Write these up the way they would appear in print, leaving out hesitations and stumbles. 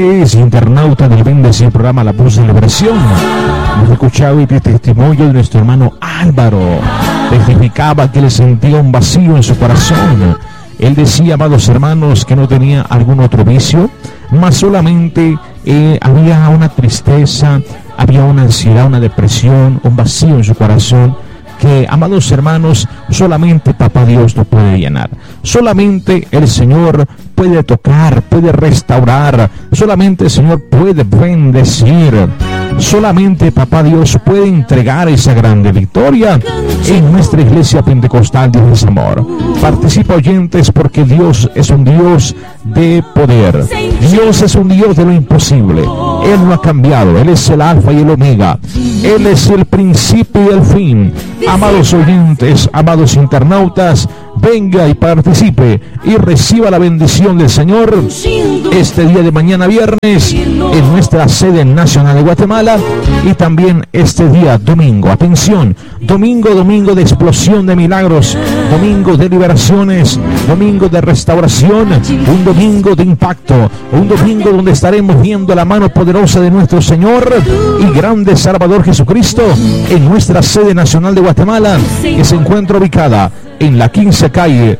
Es internauta del bendecido programa La Voz de la Liberación. Hemos escuchado el testimonio de nuestro hermano Álvaro. Testificaba que le sentía un vacío en su corazón. Él decía, amados hermanos, que no tenía algún otro vicio, más solamente había una tristeza, había una ansiedad, una depresión, un vacío en su corazón, que, amados hermanos, solamente Papá Dios lo puede llenar. Solamente el Señor puede tocar, puede restaurar, solamente el Señor puede bendecir, solamente Papá Dios puede entregar esa grande victoria en nuestra iglesia pentecostal Dios es amor. Participa, oyentes, porque Dios es un Dios de poder. Dios es un Dios de lo imposible. Él no ha cambiado. Él es el alfa y el omega. Él es el principio y el fin. Amados oyentes, amados internautas, venga y participe y reciba la bendición del Señor este día de mañana viernes en nuestra sede nacional de Guatemala y también este día domingo. Atención, domingo de explosión de milagros, domingo de liberaciones, domingo de restauración, un domingo de impacto, un domingo donde estaremos viendo la mano poderosa de nuestro Señor y grande Salvador Jesucristo en nuestra sede nacional de Guatemala, que se encuentra ubicada en la 15 calle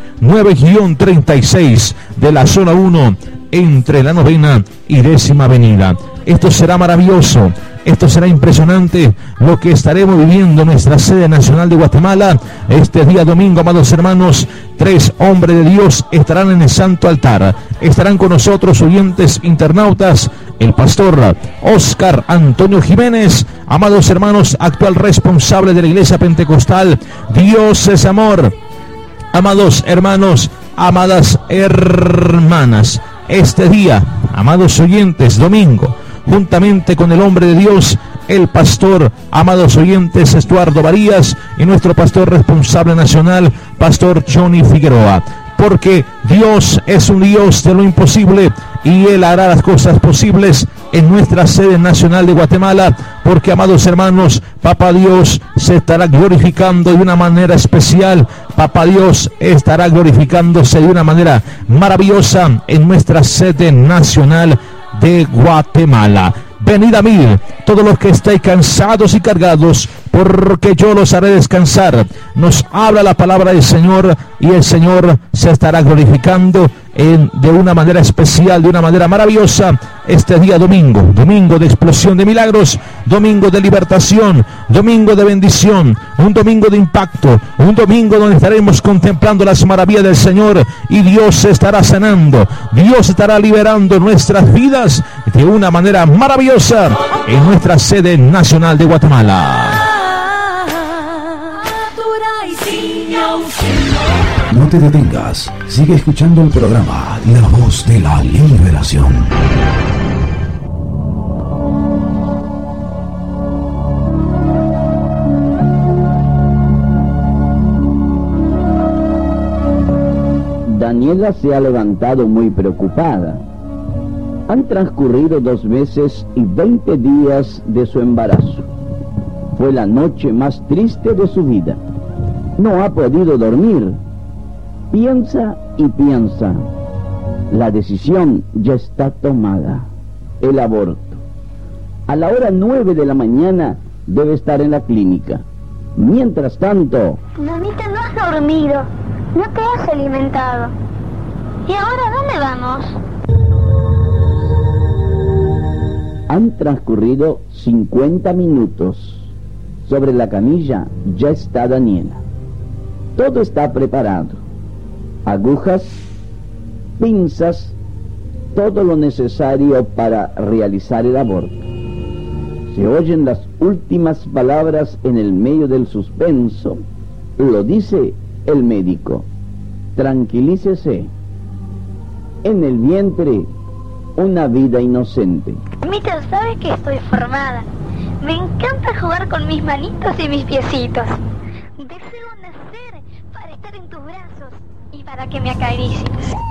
9-36 de la zona 1 entre la 9ª y 10ª avenida. Esto será maravilloso, esto será impresionante lo que estaremos viviendo en nuestra sede nacional de Guatemala este día domingo, amados hermanos. 3 hombres de Dios estarán en el santo altar. Estarán con nosotros, oyentes internautas, el pastor Oscar Antonio Jiménez, amados hermanos, actual responsable de la iglesia pentecostal Dios es amor. Amados hermanos, amadas hermanas, este día, amados oyentes, domingo, juntamente con el hombre de Dios, el pastor, amados oyentes, Estuardo Varías, y nuestro pastor responsable nacional, pastor Johnny Figueroa. Porque Dios es un Dios de lo imposible y Él hará las cosas posibles en nuestra sede nacional de Guatemala, porque, amados hermanos, Papá Dios se estará glorificando de una manera especial. Papá Dios estará glorificándose de una manera maravillosa en nuestra sede nacional de Guatemala. Venid a mí, todos los que estáis cansados y cargados, porque yo los haré descansar. Nos habla la palabra del Señor y el Señor se estará glorificando de una manera especial, de una manera maravillosa este día domingo de explosión de milagros, domingo de libertación, domingo de bendición, un domingo de impacto, un domingo donde estaremos contemplando las maravillas del Señor y Dios estará sanando, Dios estará liberando nuestras vidas de una manera maravillosa en nuestra sede nacional de Guatemala. No te detengas, sigue escuchando el programa La Voz de la Liberación. Daniela se ha levantado muy preocupada. Han transcurrido 2 meses y 20 días de su embarazo. Fue la noche más triste de su vida. No ha podido dormir. Piensa y piensa. La decisión ya está tomada. El aborto. A la hora 9 de la mañana debe estar en la clínica. Mientras tanto... Mamita, no has dormido. No te has alimentado. ¿Y ahora dónde vamos? Han transcurrido 50 minutos. Sobre la camilla ya está Daniela. Todo está preparado. Agujas, pinzas, todo lo necesario para realizar el aborto. Se oyen las últimas palabras en el medio del suspenso. Lo dice el médico. Tranquilícese. En el vientre, una vida inocente. Mamita, ¿sabes que estoy formada? Me encanta jugar con mis manitos y mis piecitos. Deseo nacer para estar en tus brazos y para que me acaricies.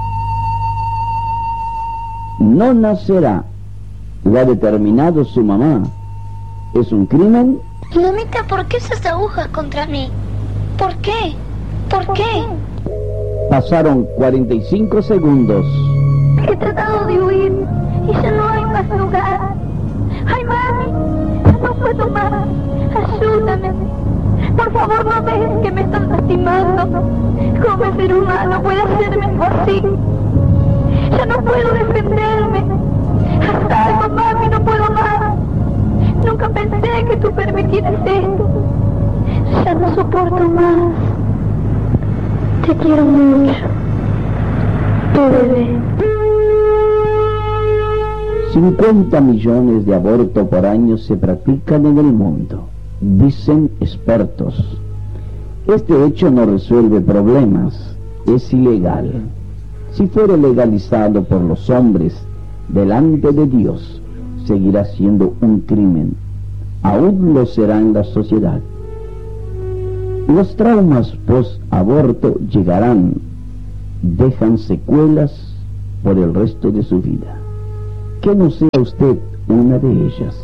No nacerá. Lo ha determinado su mamá. ¿Es un crimen? Mamita, ¿por qué esas agujas contra mí? ¿Por qué? ¿Por qué? Pasaron 45 segundos. He tratado de huir y ya no hay más lugar. Ay, mami, no puedo más, ayúdame. Por favor, no ves que me están lastimando. ¿Cómo ser humano puede hacerme algo así? Ya no puedo defenderme. Hasta algo, mami, no puedo más. Nunca pensé que tú permitieras esto. Ya no soporto más. Te quiero mucho, tu bebé. 50 millones de abortos por año se practican en el mundo, dicen expertos. Este hecho no resuelve problemas, es ilegal. Si fuera legalizado por los hombres delante de Dios, seguirá siendo un crimen. Aún lo será en la sociedad. Los traumas post-aborto llegarán, dejan secuelas por el resto de su vida. Que no sea usted una de ellas.